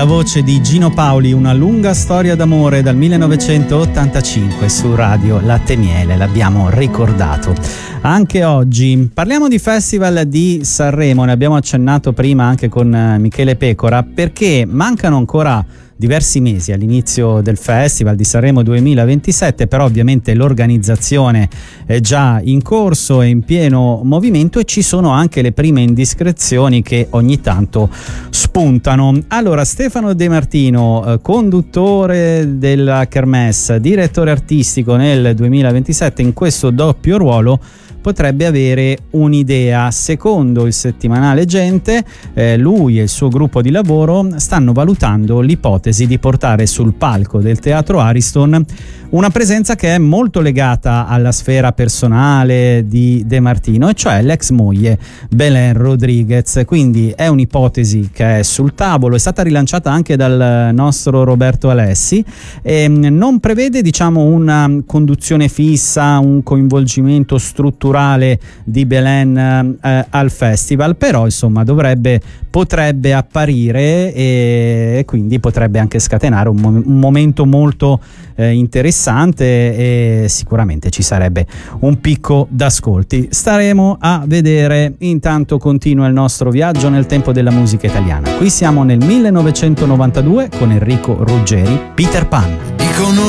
voce di Gino Paoli, Una lunga storia d'amore dal 1985 su Radio Latte e Miele, l'abbiamo ricordato anche oggi. Parliamo di Festival di Sanremo, ne abbiamo accennato prima anche con Michele Pecora, perché mancano ancora diversi mesi all'inizio del Festival di Sanremo 2027, però ovviamente l'organizzazione è già in corso e in pieno movimento e ci sono anche le prime indiscrezioni che ogni tanto spuntano. Allora, Stefano De Martino, conduttore della Kermesse, direttore artistico nel 2027, in questo doppio ruolo potrebbe avere un'idea. Secondo il settimanale Gente, lui e il suo gruppo di lavoro stanno valutando l'ipotesi di portare sul palco del Teatro Ariston una presenza che è molto legata alla sfera personale di De Martino, e cioè l'ex moglie Belen Rodriguez. Quindi è un'ipotesi che è sul tavolo, è stata rilanciata anche dal nostro Roberto Alessi, e non prevede, diciamo, una conduzione fissa, un coinvolgimento strutturale di Belen al festival, però insomma potrebbe apparire e quindi potrebbe anche scatenare un momento molto interessante, e sicuramente ci sarebbe un picco d'ascolti. Staremo a vedere. Intanto continua il nostro viaggio nel tempo della musica italiana. Qui siamo nel 1992 con Enrico Ruggeri, Peter Pan.